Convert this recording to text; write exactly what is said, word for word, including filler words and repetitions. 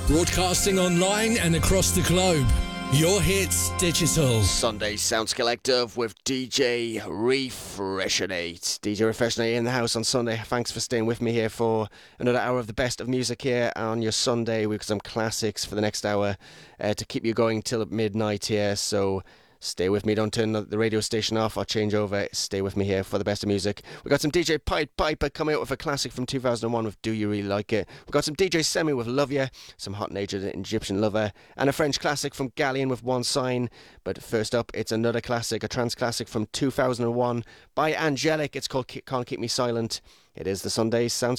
Broadcasting online and across the globe. Your Hits Digital. Sunday Sounds Collective with D J Refreshinate. D J Refreshinate in the house on Sunday. Thanks for staying with me here for another hour of the best of music here on your Sunday. We've got some classics for the next hour uh, to keep you going till midnight here. So stay with me, don't turn the radio station off or change over. Stay with me here for the best of music. We've got some D J Pied Piper coming out with a classic from two thousand one with Do You Really Like It. We've got some D J Semi with Love Ya, some Hot Natured Egyptian Lover, and a French classic from Galleon with One Sign. But first up, it's another classic, a trance classic from two thousand one by Angelic. It's called Can't Keep Me Silent. It is the Sunday Sounds